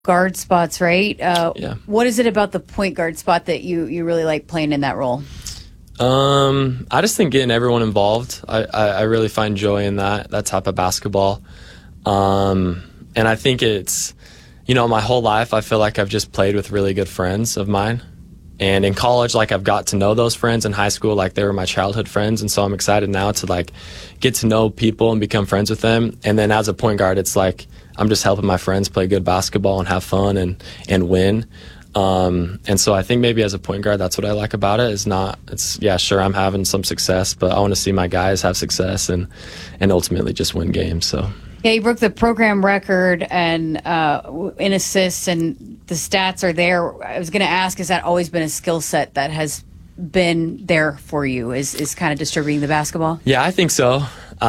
guard spots, right? Yeah. What is it about the point guard spot that you really like playing in that role? I just think getting everyone involved. I really find joy in that type of basketball. And I think it's, my whole life I feel like I've just played with really good friends of mine. And in college, like, I've got to know those friends. In high school, like, they were my childhood friends. And so I'm excited now to, like, get to know people and become friends with them. And then as a point guard, it's like I'm just helping my friends play good basketball and have fun and win. And so I think maybe as a point guard, that's what I like about it. Sure, I'm having some success, but I want to see my guys have success and ultimately just win games. So. Yeah, you broke the program record and in assists, and the stats are there. I was going to ask, has that always been a skill set that has been there for you, is kind of distributing the basketball? Yeah, I think so.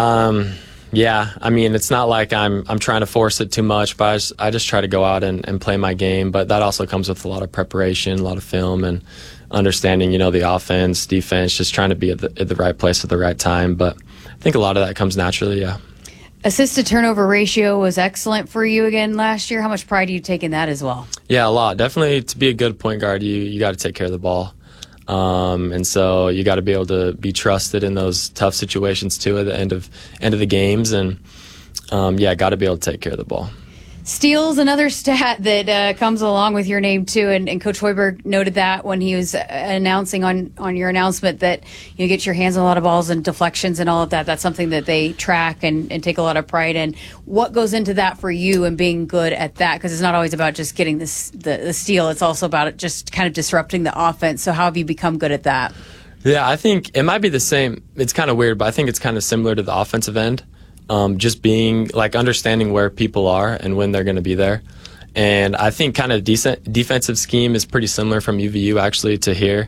Yeah, I mean, it's not like I'm trying to force it too much, but I just try to go out and play my game. But that also comes with a lot of preparation, a lot of film, and understanding, the offense, defense, just trying to be at the right place at the right time. But I think a lot of that comes naturally, yeah. Assist to turnover ratio was excellent for you again last year. How much pride do you take in that as well? Yeah, a lot. Definitely, to be a good point guard, you got to take care of the ball. And so you got to be able to be trusted in those tough situations too at the end of the games, and got to be able to take care of the ball. Steals, another stat that comes along with your name too, and Coach Hoiberg noted that when he was announcing on your announcement that you get your hands on a lot of balls and deflections and all of that. That's something that they track and take a lot of pride in. What goes into that for you and being good at that? Because it's not always about just getting the steal. It's also about it just kind of disrupting the offense. So how have you become good at that? Yeah, I think it might be the same. It's kind of weird, but I think it's kind of similar to the offensive end. Just being, like, understanding where people are and when they're going to be there. And I think kind of defensive scheme is pretty similar from UVU actually to here.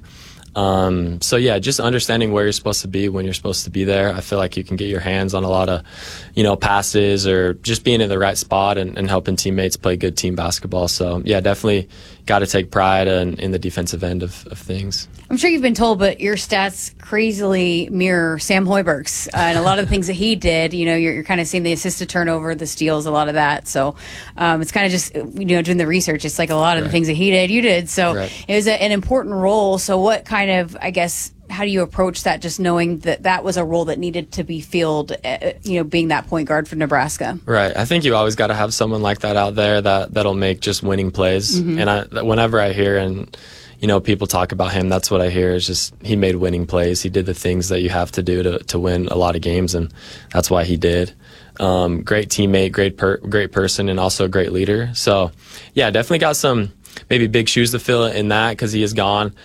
Just understanding where you're supposed to be when you're supposed to be there. I feel like you can get your hands on a lot of, passes or just being in the right spot and helping teammates play good team basketball. So, yeah, definitely got to take pride in the defensive end of things. I'm sure you've been told, but your stats crazily mirror Sam Hoiberg's and a lot of the things that he did. You're kind of seeing the assisted turnover, the steals, a lot of that. So it's kind of just, doing the research. It's like a lot of the things that he did, you did. So It was an important role. So what kind of, I guess, how do you approach that, just knowing that was a role that needed to be filled, being that point guard for Nebraska? Right. I think you always got to have someone like that out there that'll make just winning plays. Mm-hmm. And whenever I hear and people talk about him, that's what I hear is just he made winning plays. He did the things that you have to do to win a lot of games, and that's why he did. Great teammate, great person, and also a great leader. So, yeah, definitely got some maybe big shoes to fill in that because he is gone.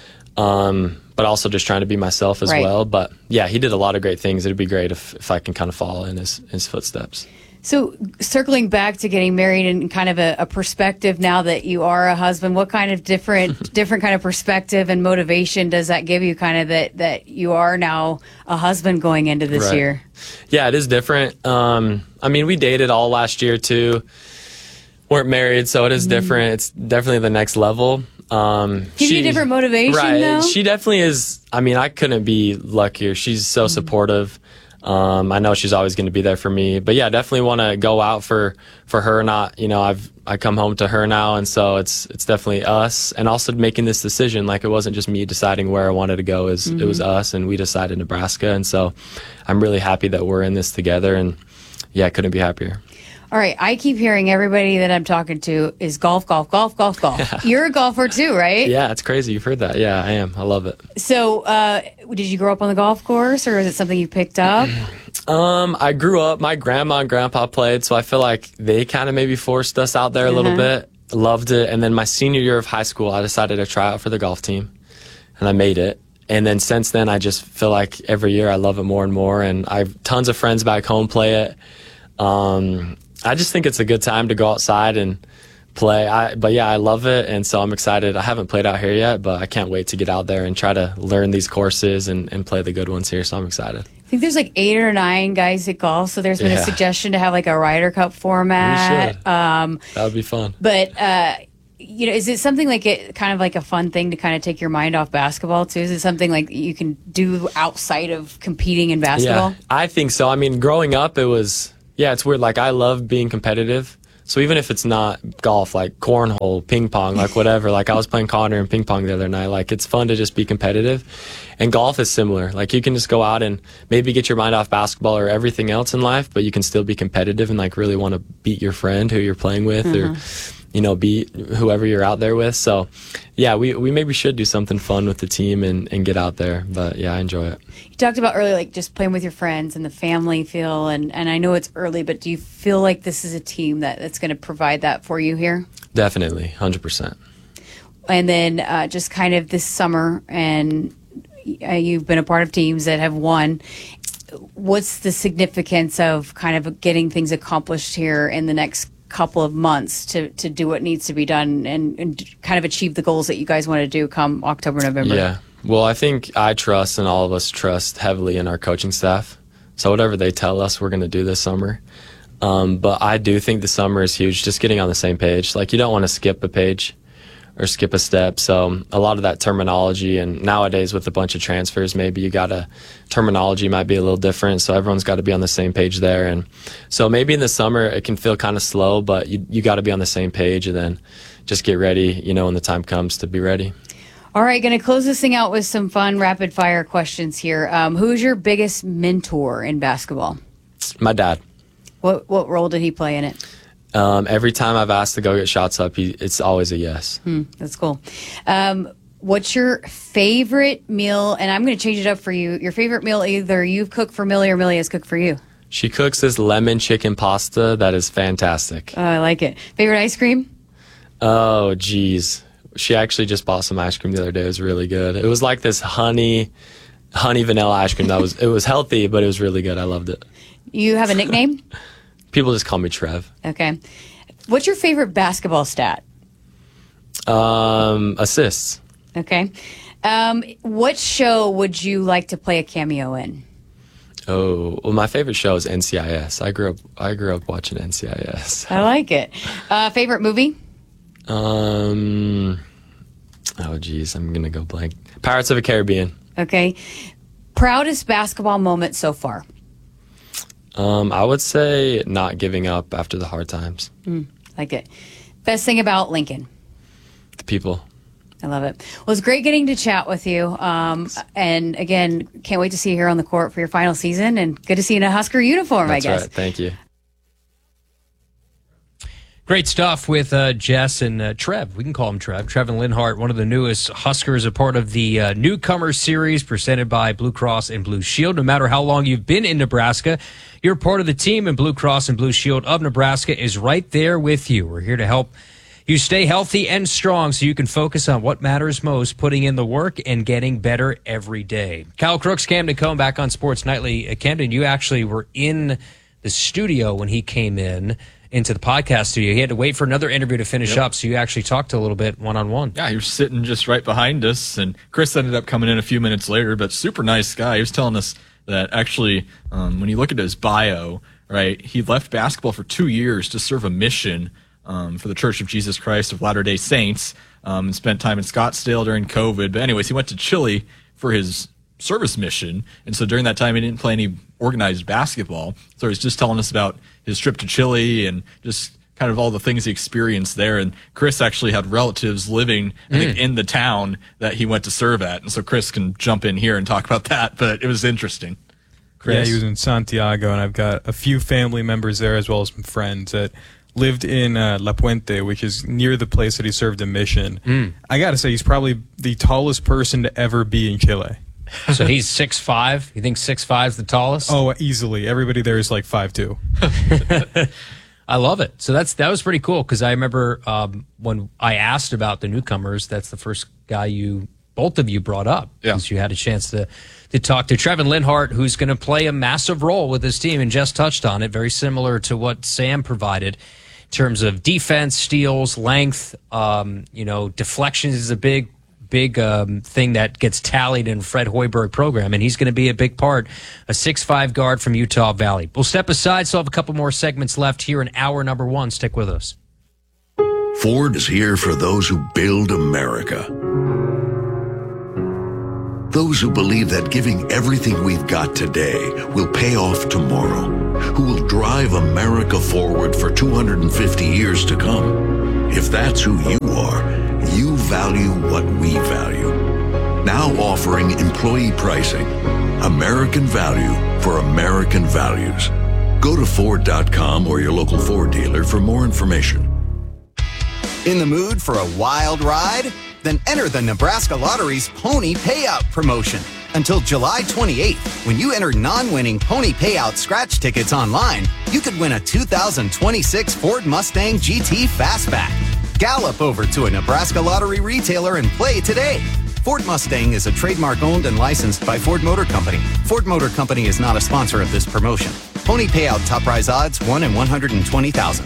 But also just trying to be myself as well. But, yeah, he did a lot of great things. It'd be great if I can kind of follow in his footsteps. So circling back to getting married and kind of a perspective now that you are a husband, what kind of different kind of perspective and motivation does that give you, kind of that you are now a husband going into this year? Yeah, it is different. We dated all last year too. Weren't married, so it is different. It's definitely the next level. Give you a different motivation, though? She definitely is. I couldn't be luckier. She's so supportive. I know she's always going to be there for me, but yeah, definitely want to go out for her. Not, I come home to her now. And so it's definitely us, and also making this decision. Like, it wasn't just me deciding where I wanted to go, it was us, and we decided Nebraska. And so I'm really happy that we're in this together, and yeah, I couldn't be happier. All right. I keep hearing everybody that I'm talking to is golf. Yeah. You're a golfer too, right? Yeah, it's crazy. You've heard that. Yeah, I am. I love it. So, did you grow up on the golf course, or is it something you picked up? I grew up, my grandma and grandpa played, so I feel like they kind of maybe forced us out there a little bit. Loved it. And then my senior year of high school, I decided to try out for the golf team, and I made it. And then since then, I just feel like every year I love it more and more, and I have tons of friends back home play it. I just think it's a good time to go outside and play. I love it, and so I'm excited. I haven't played out here yet, but I can't wait to get out there and try to learn these courses and play the good ones here, so I'm excited. I think there's like 8 or 9 guys at golf, so there's been a suggestion to have like a Ryder Cup format. We should. That would be fun. But, is it something like kind of like a fun thing to kind of take your mind off basketball too? Is it something like you can do outside of competing in basketball? Yeah, I think so. Growing up, it was... Yeah, it's weird. Like, I love being competitive, So even if it's not golf, like cornhole, ping pong, like whatever, like I was playing Connor in ping pong the other night, like it's fun to just be competitive. And golf is similar. Like you can just go out and maybe get your mind off basketball or everything else in life, but you can still be competitive and like really want to beat your friend who you're playing with or, you know, beat whoever you're out there with. So yeah, we maybe should do something fun with the team and get out there. But yeah, I enjoy it. You talked about earlier, like just playing with your friends and the family feel, and I know it's early, but do you feel like this is a team that's going to provide that for you here? Definitely, 100%. And then just kind of this summer, and you've been a part of teams that have won. What's the significance of kind of getting things accomplished here in the next couple of months to do what needs to be done and kind of achieve the goals that you guys want to do come October, November? Yeah. Well, I think I trust and all of us trust heavily in our coaching staff. So whatever they tell us, we're going to do this summer. But I do think the summer is huge, just getting on the same page. Like you don't want to skip a page or skip a step. So a lot of that terminology, and nowadays with a bunch of transfers, maybe terminology might be a little different. So everyone's got to be on the same page there. And so maybe in the summer it can feel kind of slow, but you got to be on the same page and then just get ready, you know, when the time comes to be ready. All right, going to close this thing out with some fun rapid fire questions here. Who's your biggest mentor in basketball? My dad. What role did he play in it? Every time I've asked to go get shots up, it's always a yes. That's cool. What's your favorite meal? And I'm going to change it up for you. Your favorite meal, either you've cooked for Millie or Millie has cooked for you. She cooks this lemon chicken pasta that is fantastic. Oh, I like it. Favorite ice cream? Oh, geez. She actually just bought some ice cream the other day. It was really good. It was like this honey vanilla ice cream. It was healthy, but it was really good. I loved it. You have a nickname? People just call me Trev. Okay. What's your favorite basketball stat? Assists. Okay. What show would you like to play a cameo in? Oh, well, my favorite show is NCIS. I grew up watching NCIS. I like it. Favorite movie? Oh, geez, I'm gonna go blank. Pirates of the Caribbean. Okay. Proudest basketball moment so far? I would say not giving up after the hard times. Like it. Best thing about Lincoln? The people. I love it. Well, it's great getting to chat with you. And again, can't wait to see you here on the court for your final season, and good to see you in a Husker uniform, That's I guess. Right. Thank you. Great stuff with Jess and Trev. We can call him Trev. Trevin Linhart, one of the newest Huskers, a part of the Newcomer Series presented by Blue Cross and Blue Shield. No matter how long you've been in Nebraska, you're part of the team, and Blue Cross and Blue Shield of Nebraska is right there with you. We're here to help you stay healthy and strong so you can focus on what matters most, putting in the work and getting better every day. Kyle Crooks, Camden Cohn, back on Sports Nightly. Camden, you actually were in the studio when he came into the podcast studio. He had to wait for another interview to finish up, so you actually talked a little bit one-on-one. Yeah, he was sitting just right behind us, and Chris ended up coming in a few minutes later, but super nice guy. He was telling us that actually, when you look at his bio, right, he left basketball for 2 years to serve a mission for the Church of Jesus Christ of Latter-day Saints, and spent time in Scottsdale during COVID. But anyways, he went to Chile for his service mission, and so during that time he didn't play any organized basketball. So he was just telling us about his trip to Chile and just kind of all the things he experienced there. And Chris actually had relatives living, I think, in the town that he went to serve at, and so Chris can jump in here and talk about that. But it was interesting. Chris? Yeah, he was in Santiago, and I've got a few family members there as well as some friends that lived in La Puente, which is near the place that he served a mission. I gotta say, he's probably the tallest person to ever be in Chile. So he's 6'5"? You think 6'5" is the tallest? Oh, easily. Everybody there is like 5'2". I love it. So that was pretty cool, because I remember when I asked about the newcomers, that's the first guy both of you brought up, because you had a chance to talk to Trevin Linhart, who's going to play a massive role with his team, and Jess touched on it, very similar to what Sam provided in terms of defense, steals, length. Deflections is a big thing that gets tallied in Fred Hoiberg program, and he's going to be a big part, a 6'5" guard from Utah Valley. We'll step aside, so have a couple more segments left here in hour number 1. Stick with us. Ford is here for those who build America. Those who believe that giving everything we've got today will pay off tomorrow. who will drive America forward for 250 years to come. If that's who you are, you value what we value. Now offering employee pricing. American value for American values. Go to Ford.com or your local Ford dealer for more information. In the mood for a wild ride? Then enter the Nebraska Lottery's Pony Payout promotion. Until July 28th, when you enter non-winning Pony Payout scratch tickets online, you could win a 2026 Ford Mustang GT Fastback. Gallop over to a Nebraska Lottery retailer and play today. Ford Mustang is a trademark owned and licensed by Ford Motor Company. Ford Motor Company is not a sponsor of this promotion. Pony Payout top prize odds 1 in 120,000.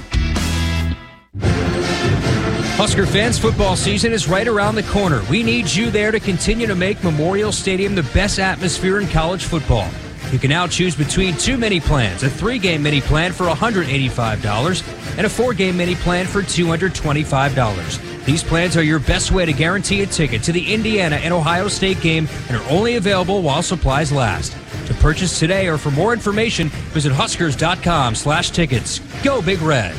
Husker fans, football season is right around the corner. We need you there to continue to make Memorial Stadium the best atmosphere in college football. You can now choose between 2 mini plans, a 3-game mini plan for $185 and a 4-game mini plan for $225. These plans are your best way to guarantee a ticket to the Indiana and Ohio State game and are only available while supplies last. To purchase today or for more information, visit Huskers.com/tickets. Go Big Red.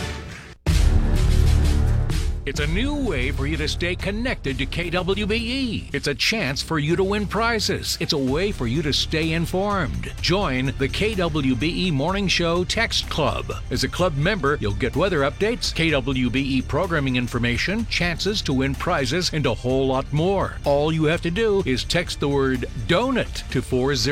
It's a new way for you to stay connected to KWBE. It's a chance for you to win prizes. It's a way for you to stay informed. Join the KWBE Morning Show Text Club. As a club member, you'll get weather updates, KWBE programming information, chances to win prizes, and a whole lot more. All you have to do is text the word DONUT to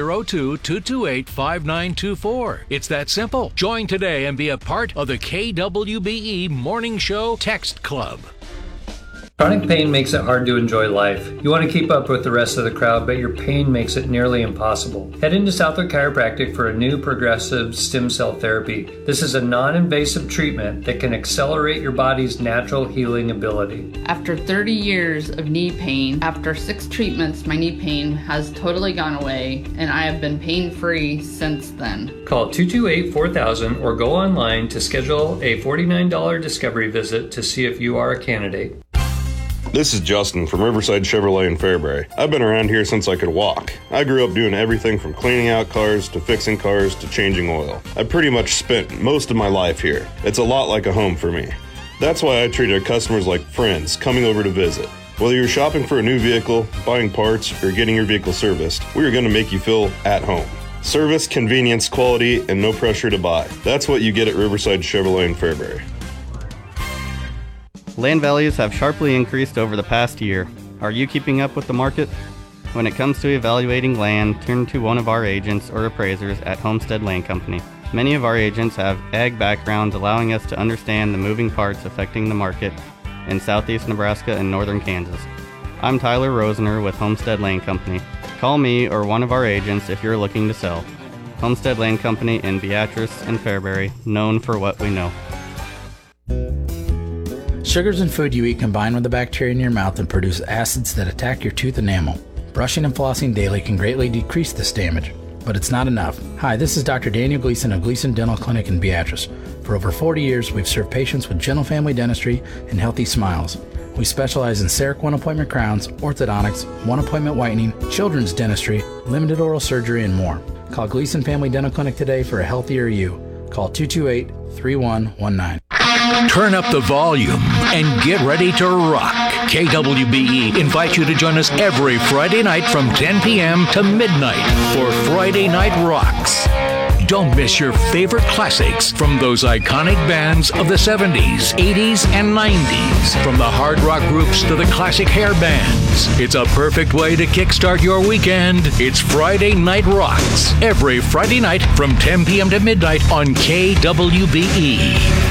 402-228-5924. It's that simple. Join today and be a part of the KWBE Morning Show Text Club. Chronic pain makes it hard to enjoy life. You want to keep up with the rest of the crowd, but your pain makes it nearly impossible. Head into Southwood Chiropractic for a new progressive stem cell therapy. This is a non-invasive treatment that can accelerate your body's natural healing ability. After 30 years of knee pain, after 6 treatments, my knee pain has totally gone away, and I have been pain-free since then. Call 228-4000 or go online to schedule a $49 discovery visit to see if you are a candidate. This is Justin from Riverside Chevrolet in Fairbury. I've been around here since I could walk. I grew up doing everything from cleaning out cars to fixing cars to changing oil. I pretty much spent most of my life here. It's a lot like a home for me. That's why I treat our customers like friends coming over to visit. Whether you're shopping for a new vehicle, buying parts, or getting your vehicle serviced, we are going to make you feel at home. Service, convenience, quality, and no pressure to buy. That's what you get at Riverside Chevrolet in Fairbury. Land values have sharply increased over the past year. Are you keeping up with the market? When it comes to evaluating land, turn to one of our agents or appraisers at Homestead Land Company. Many of our agents have ag backgrounds, allowing us to understand the moving parts affecting the market in southeast Nebraska and northern Kansas. I'm Tyler Rosener with Homestead Land Company. Call me or one of our agents if you're looking to sell. Homestead Land Company in Beatrice and Fairbury, known for what we know. Sugars in food you eat combine with the bacteria in your mouth and produce acids that attack your tooth enamel. Brushing and flossing daily can greatly decrease this damage, but it's not enough. Hi, this is Dr. Daniel Gleason of Gleason Dental Clinic in Beatrice. For over 40 years, we've served patients with gentle family dentistry and healthy smiles. We specialize in CEREC one-appointment crowns, orthodontics, one-appointment whitening, children's dentistry, limited oral surgery, and more. Call Gleason Family Dental Clinic today for a healthier you. Call 228-3119. Turn up the volume and get ready to rock. KWBE invites you to join us every Friday night from 10 p.m. to midnight for Friday Night Rocks. Don't miss your favorite classics from those iconic bands of the 70s, 80s, and 90s. From the hard rock groups to the classic hair bands. It's a perfect way to kickstart your weekend. It's Friday Night Rocks. Every Friday night from 10 p.m. to midnight on KWBE.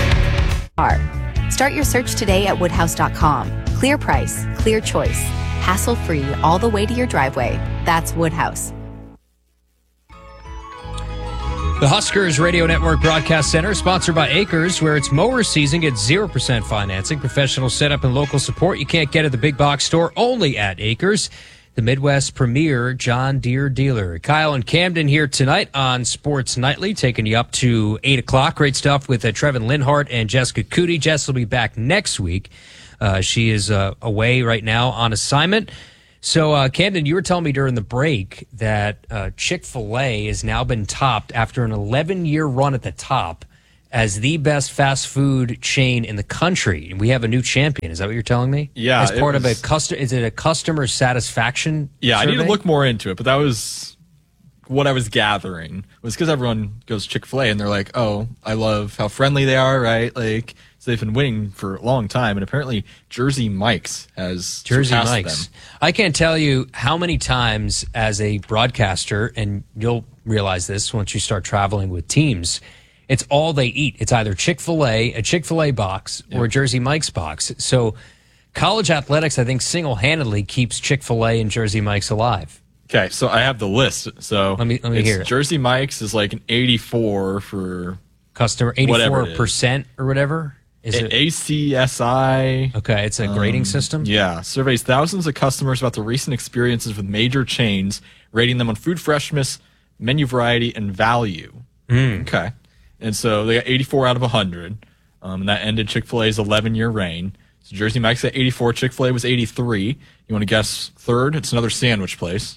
Start your search today at woodhouse.com. Clear price, clear choice. Hassle-free all the way to your driveway. That's Woodhouse. The Huskers Radio Network Broadcast Center, sponsored by Acres, where it's mower season. Get 0% financing, professional setup, and local support you can't get at the big box store, only at Acres, the Midwest premier John Deere dealer. Kyle and Camden here tonight on Sports Nightly, taking you up to 8 o'clock. Great stuff with Trevin Linhart and Jessica Cootie. Jess will be back next week. She is away right now on assignment. So, Camden, you were telling me during the break that Chick-fil-A has now been topped after an 11-year run at the top as the best fast food chain in the country. And we have a new champion. Is that what you're telling me? Yeah. As part of a is it a customer satisfaction Yeah, survey? I need to look more into it, but that was what I was gathering. Was because everyone goes Chick-fil-A and they're like, oh, I love how friendly they are, right? Like, so they've been winning for a long time, and apparently Jersey Mike's has surpassed them. I can't tell you how many times as a broadcaster, and you'll realize this once you start traveling with teams, it's all they eat. It's either Chick-fil-A, a Chick-fil-A box, or a Jersey Mike's box. So college athletics, I think, single-handedly keeps Chick-fil-A and Jersey Mike's alive. Okay, so I have the list. So let me hear it. Jersey Mike's is like an 84 for customer, 84% or whatever. Is it ACSI? Okay, it's a grading system. Yeah, surveys thousands of customers about their recent experiences with major chains, rating them on food freshness, menu variety, and value. Okay, and so they got 84 out of 100, and that ended Chick-fil-A's 11-year reign. So Jersey Mike's at 84, Chick-fil-A was 83. You want to guess third? It's another sandwich place.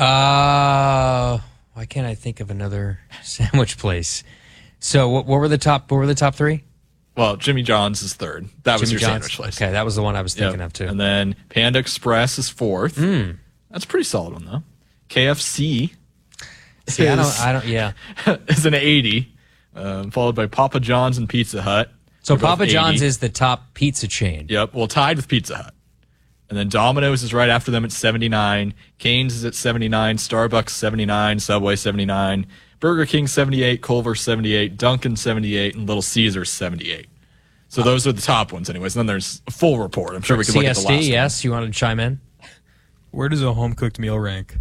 Why can't I think of another sandwich place? So what were the top? What were the top three? Well, Jimmy John's is third. That was Jimmy your John's? sandwich place. Okay, that was the one I was thinking of too. And then Panda Express is fourth. That's a pretty solid one though. KFC. See, I don't. Yeah, is an 80, followed by Papa John's and Pizza Hut. So They're both Papa John's 80. is the top pizza chain. Yep, well, tied with Pizza Hut. And then Domino's is right after them at 79. Cane's is at 79. Starbucks 79. Subway 79. Burger King 78. Culver 78. Dunkin' 78. And Little Caesars 78. So those are the top ones anyways. And then there's a full report. I'm sure we could look at the last yes, you want to chime in? Where does a home-cooked meal rank?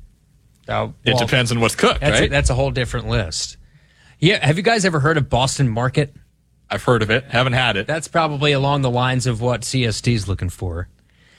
It depends on what's cooked, right? That's a whole different list. Yeah, have you guys ever heard of Boston Market? I've heard of it. Haven't had it. That's probably along the lines of what CST is looking for.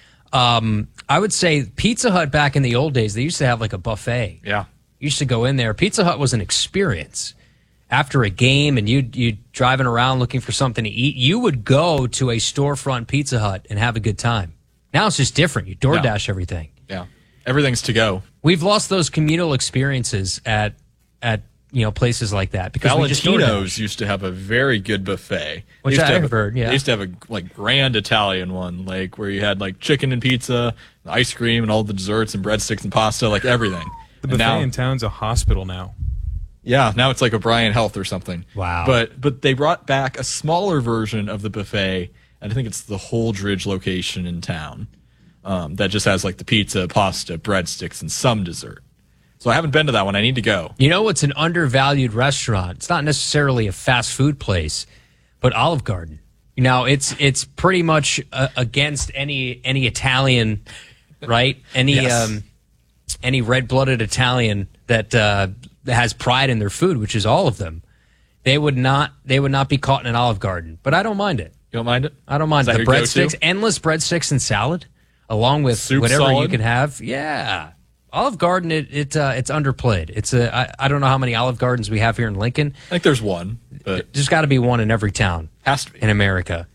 I would say Pizza Hut back in the old days, they used to have like a buffet. Yeah. You used to go in there. Pizza Hut was an experience. After a game and you driving around looking for something to eat, you would go to a storefront Pizza Hut and have a good time. Now it's just different. You DoorDash everything. Yeah. Everything's to go. We've lost those communal experiences at places like that because Valentino's used to have a very good buffet. Which I've heard, yeah. They used to have a grand Italian one, like where you had like chicken and pizza, ice cream, and all the desserts and breadsticks and pasta, like everything. The buffet in town's a hospital now. Yeah, now it's like O'Brien Health or something. Wow. But they brought back a smaller version of the buffet, and I think it's the Holdridge location in town that just has like the pizza, pasta, breadsticks, and some dessert. So I haven't been to that one. I need to go. You know what's an undervalued restaurant? It's not necessarily a fast food place, but Olive Garden. Now it's pretty much against any Italian, right? Any red-blooded Italian that has pride in their food, which is all of them. They would not be caught in an Olive Garden, but I don't mind it. You don't mind it? I don't mind Is it. that The your breadsticks, go-to? endless breadsticks and salad, along with Soup whatever you solid? can have. Yeah. Olive Garden, it's underplayed. I don't know how many Olive Gardens we have here in Lincoln. I think there's one, but There's got to be one in every town. Has to be. In America.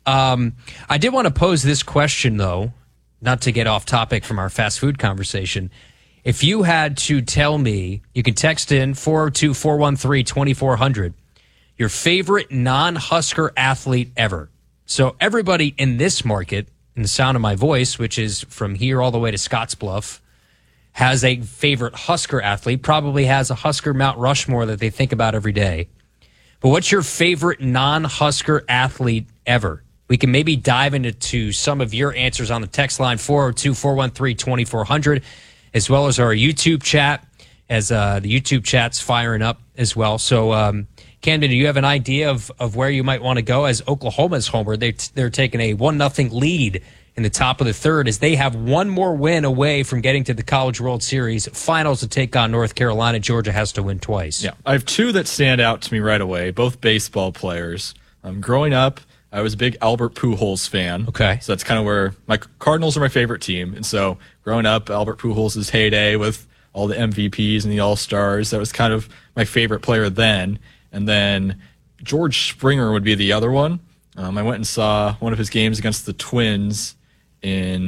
I did want to pose this question, though, not to get off topic from our fast food conversation. If you had to tell me, you can text in 402-413-2400, your favorite non-Husker athlete ever. So everybody in this market, in the sound of my voice, which is from here all the way to Scottsbluff, has a favorite Husker athlete, probably has a Husker Mount Rushmore that they think about every day. But what's your favorite non-Husker athlete ever? We can maybe dive into some of your answers on the text line, 402-413-2400, as well as our YouTube chat, as the YouTube chat's firing up as well. So, Camden, do you have an idea of where you might want to go? As Oklahoma's homer, they're taking a 1-0 lead in the top of the third as they have one more win away from getting to the College World Series finals to take on North Carolina. Georgia has to win twice. Yeah, I have two that stand out to me right away, both baseball players. Growing up, I was a big Albert Pujols fan. Okay. So that's kind of where my Cardinals are my favorite team. And so growing up, Albert Pujols' heyday with all the MVPs and the All-Stars, that was kind of my favorite player then. And then George Springer would be the other one. I went and saw one of his games against the Twins in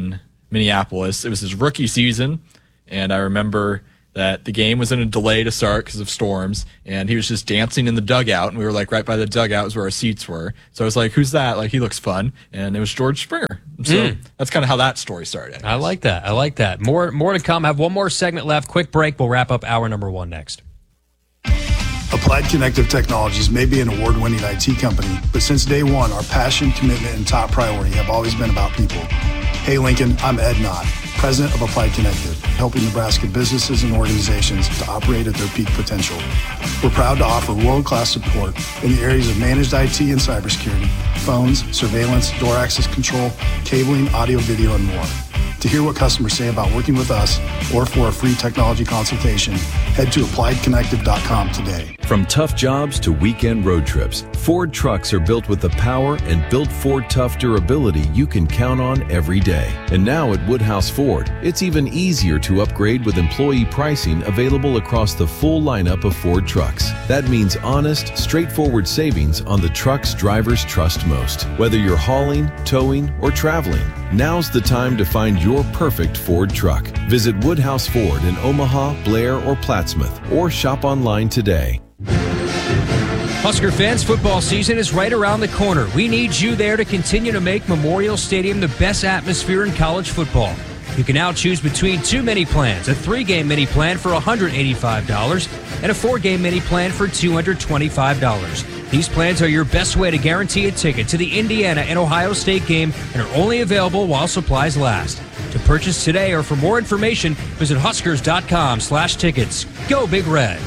Minneapolis. It was his rookie season, and I remember that the game was in a delay to start because of storms, and he was just dancing in the dugout, and we were like right by the dugout is where our seats were. So I was like, who's that? Like, he looks fun. And it was George Springer. So that's kind of how that story started. I like that. More to come. Have one more segment left. Quick break. We'll wrap up hour number 1 next. Applied Connective Technologies may be an award-winning IT company, but since day one, our passion, commitment, and top priority have always been about people. Hey Lincoln, I'm Ed Knott, President of Applied Connective, helping Nebraska businesses and organizations to operate at their peak potential. We're proud to offer world-class support in the areas of managed IT and cybersecurity, phones, surveillance, door access control, cabling, audio, video, and more. To hear what customers say about working with us or for a free technology consultation, head to appliedconnective.com today. From tough jobs to weekend road trips, Ford trucks are built with the power and built Ford tough durability you can count on every day. And now at Woodhouse Ford, it's even easier to upgrade with employee pricing available across the full lineup of Ford trucks. That means honest, straightforward savings on the trucks drivers trust most. Whether you're hauling, towing, or traveling, now's the time to find your perfect Ford truck. Visit Woodhouse Ford in Omaha, Blair, or Plattsmouth, or shop online today. Husker fans, football season is right around the corner. We need you there to continue to make Memorial Stadium the best atmosphere in college football. You can now choose between 2 mini plans, a 3-game mini plan for $185 and a 4-game mini plan for $225. These plans are your best way to guarantee a ticket to the Indiana and Ohio State game and are only available while supplies last. To purchase today or for more information, visit Huskers.com/tickets. Go Big Red.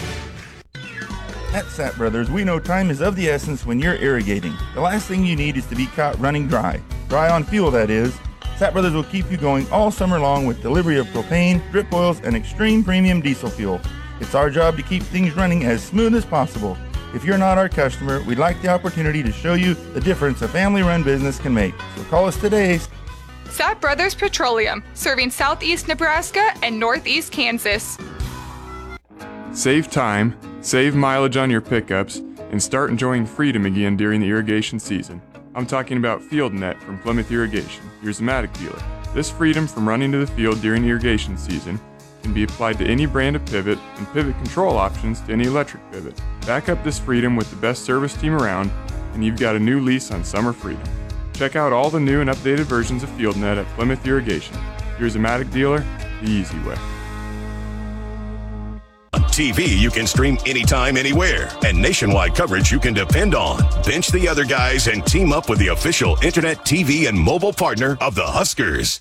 At Sapp Brothers, we know time is of the essence when you're irrigating. The last thing you need is to be caught running dry. Dry on fuel, that is. Sapp Brothers will keep you going all summer long with delivery of propane, drip oils, and extreme premium diesel fuel. It's our job to keep things running as smooth as possible. If you're not our customer, we'd like the opportunity to show you the difference a family-run business can make. So call us today. Sapp Brothers Petroleum, serving southeast Nebraska and northeast Kansas. Save time, save mileage on your pickups, and start enjoying freedom again during the irrigation season. I'm talking about FieldNet from Plymouth Irrigation, your Zematic dealer. This freedom from running to the field during the irrigation season can be applied to any brand of pivot and pivot control options to any electric pivot. Back up this freedom with the best service team around, and you've got a new lease on summer freedom. Check out all the new and updated versions of FieldNet at Plymouth Irrigation, your Zematic dealer, the easy way. On TV, you can stream anytime, anywhere, and nationwide coverage you can depend on. Bench the other guys and team up with the official internet, TV, and mobile partner of the Huskers.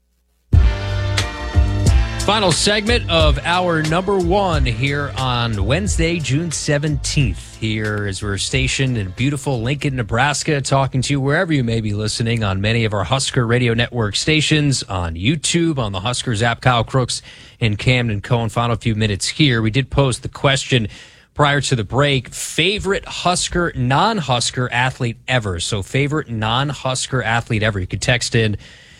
Final segment of hour number 1 here on Wednesday, June 17th. Here as we're stationed in beautiful Lincoln, Nebraska, talking to you wherever you may be listening on many of our Husker Radio Network stations, on YouTube, on the Huskers app. Kyle Crooks and Camden Cohen. Final few minutes here. We did pose the question prior to the break, favorite Husker, non-Husker athlete ever. So favorite non-Husker athlete ever. You could text in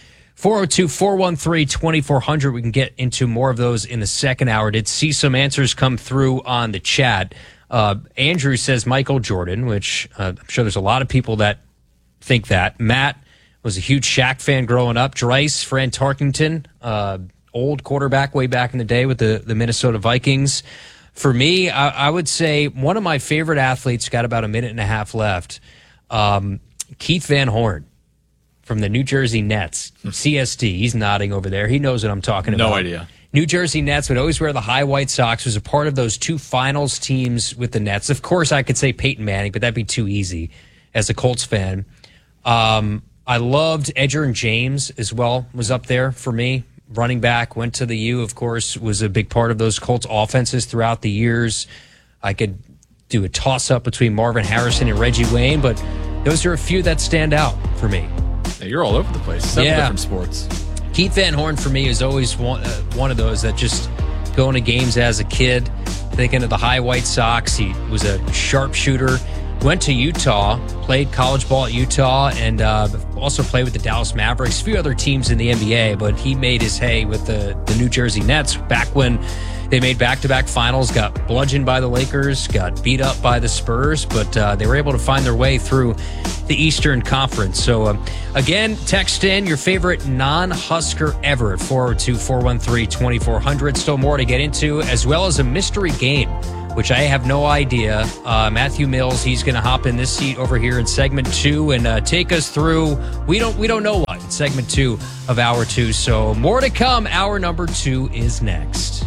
402-413-2400. We can get into more of those in the second hour. Did see some answers come through on the chat. Andrew says Michael Jordan, which I'm sure there's a lot of people that think that. Matt was a huge Shaq fan growing up. Dries, Fran Tarkenton, old quarterback way back in the day with the Minnesota Vikings. For me, I would say one of my favorite athletes, got about a minute and a half left, Keith Van Horn. From the New Jersey Nets, CSD. He's nodding over there. He knows what I'm talking about. No idea. New Jersey Nets would always wear the high white socks. Was a part of those 2 finals teams with the Nets. Of course, I could say Peyton Manning, but that'd be too easy as a Colts fan. I loved Edgerrin James as well, was up there for me. Running back, went to the U, of course, was a big part of those Colts offenses throughout the years. I could do a toss-up between Marvin Harrison and Reggie Wayne, but those are a few that stand out for me. Yeah, you're all over the place. 7 different sports. Keith Van Horn for me is always one of those that just going to games as a kid, thinking of the high white socks. He was a sharpshooter, went to Utah, played college ball at Utah, and also played with the Dallas Mavericks, a few other teams in the NBA, but he made his hay with the New Jersey Nets back when They made back-to-back finals, got bludgeoned by the Lakers, got beat up by the Spurs, but they were able to find their way through the Eastern Conference. So, again, text in your favorite non-Husker ever at 402-413-2400. Still more to get into, as well as a mystery game, which I have no idea. Matthew Mills, he's going to hop in this seat over here in segment 2 and take us through, we don't know what, in segment 2 of hour 2. So more to come. Hour number 2 is next.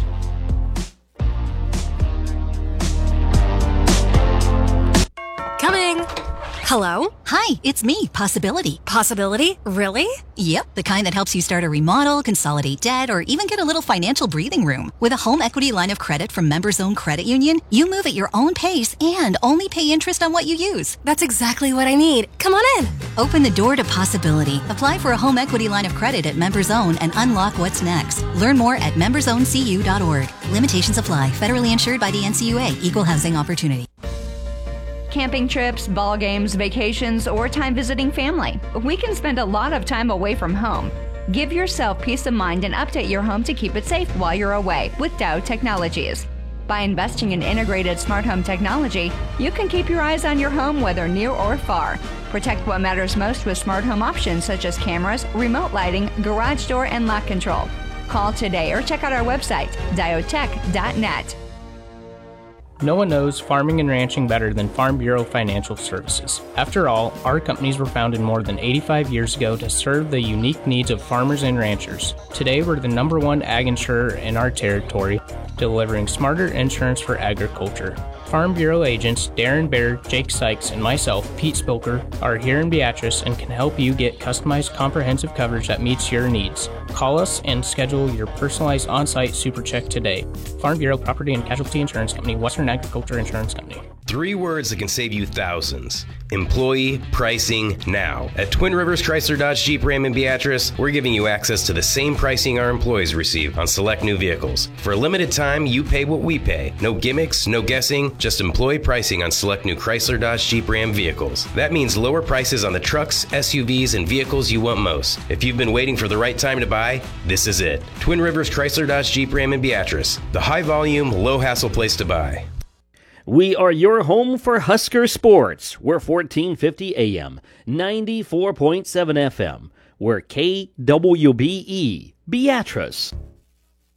Coming. Hello? Hi, it's me, Possibility. Possibility? Really? Yep, the kind that helps you start a remodel, consolidate debt, or even get a little financial breathing room. With a home equity line of credit from Members Own Credit Union, you move at your own pace and only pay interest on what you use. That's exactly what I need. Come on in. Open the door to possibility. Apply for a home equity line of credit at Members Own and unlock what's next. Learn more at membersowncu.org. Limitations apply. Federally insured by the NCUA. Equal housing opportunity. Camping trips, ball games, vacations, or time visiting family. We can spend a lot of time away from home. Give yourself peace of mind and update your home to keep it safe while you're away with Dow Technologies. By investing in integrated smart home technology, you can keep your eyes on your home whether near or far. Protect what matters most with smart home options such as cameras, remote lighting, garage door, and lock control. Call today or check out our website, diotech.net. No one knows farming and ranching better than Farm Bureau Financial Services. After all, our companies were founded more than 85 years ago to serve the unique needs of farmers and ranchers. Today, we're the #1 ag insurer in our territory, delivering smarter insurance for agriculture. Farm Bureau agents Darren Baird, Jake Sykes, and myself, Pete Spilker, are here in Beatrice and can help you get customized comprehensive coverage that meets your needs. Call us and schedule your personalized on-site super check today. Farm Bureau Property and Casualty Insurance Company, Western Agriculture Insurance Company. 3 words that can save you thousands. Employee pricing now. At Twin Rivers Chrysler Dodge Jeep Ram in Beatrice, we're giving you access to the same pricing our employees receive on select new vehicles. For a limited time, you pay what we pay. No gimmicks, no guessing, just employee pricing on select new Chrysler Dodge Jeep Ram vehicles. That means lower prices on the trucks, SUVs, and vehicles you want most. If you've been waiting for the right time to buy, this is it. Twin Rivers Chrysler Dodge Jeep Ram in Beatrice. The high volume, low hassle place to buy. We are your home for Husker sports. We're 1450 AM, 94.7 FM. We're KWBE, Beatrice.